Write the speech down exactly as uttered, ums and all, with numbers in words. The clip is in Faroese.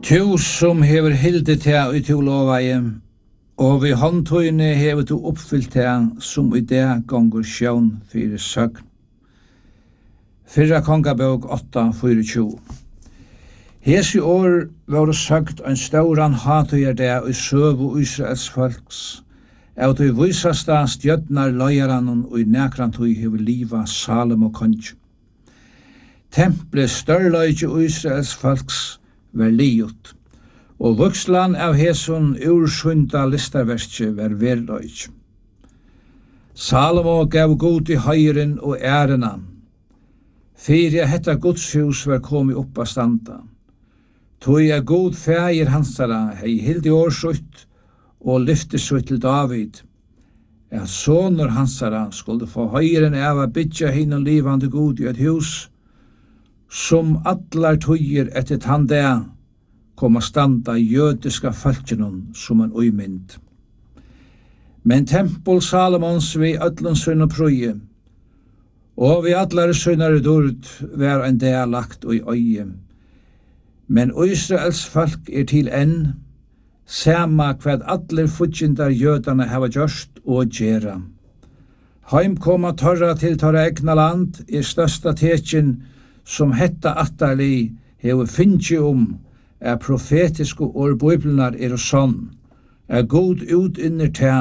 Tu som hever hildet her i tu lovaie, og vi håndtøyne hever tu oppfyllt her som i det gonger sjøvn fyrir søgn. Fyrra kongabøk åtta tjuefire. Hes i år var det sagt en stauran hatøyer der i søv og Israels folks, av du vysasta stjødnar løyaranon og i nekrantøy hever liva Salomo konj. Temple størløyge Israels folks var liot, og vuxlan av heson ursunda listarverkje var verløyge. Salomo gav god i høyren og ærena, fyrir hetta godshus var komi oppa standa. Tog er god fægir hansara hei hildi årsutt og lyfti sutt til David, at sonur hansara skulle få høyren av a bytja hinn livande god i et hus, som allar tøyer etter tandea kom a standa jødiska falkjennom som en uimynd. Men tempel Salomons vi öllun sunn og prøye, og vi allar sunnare dord var en dea lagt og i øye. Men Israels folk er til enn, sama hvad allir futjindar jødana hava gjørst og gjerra. Heim koma torra til torra egna land er størsta tekjen som hetta attarli hever finnji om er profetiske årbøyblenar er og sånn, er god ut inner te